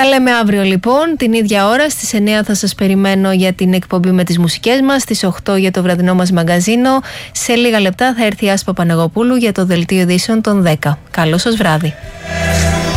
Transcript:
Τα λέμε αύριο λοιπόν, την ίδια ώρα, στις 9 θα σας περιμένω για την εκπομπή με τις μουσικές μας, στις 8 για το βραδινό μας μαγκαζίνο. Σε λίγα λεπτά θα έρθει η Άσπα Παναγοπούλου για το δελτίο ειδήσεων των 10. Καλό σας βράδυ.